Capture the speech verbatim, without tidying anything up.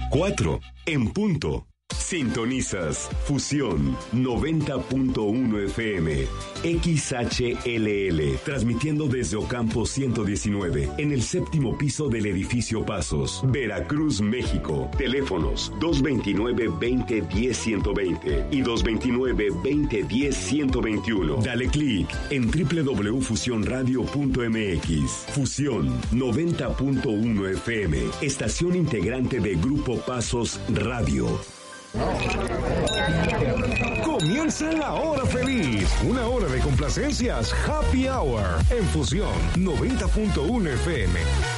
cuatro en punto. Sintonizas Fusión noventa punto uno F M, X H L L, transmitiendo desde Ocampo ciento diecinueve, en el séptimo piso del edificio Pasos, Veracruz, México. Teléfonos dos veintinueve, veinte, diez, ciento veinte y dos veintinueve, veinte, diez, ciento veintiuno. Dale clic en doble u doble u doble u punto fusión radio punto m x. Fusión noventa punto uno F M, estación integrante de Grupo Pasos Radio. Comienza la hora feliz, una hora de complacencias, Happy Hour, en Fusión noventa punto uno F M.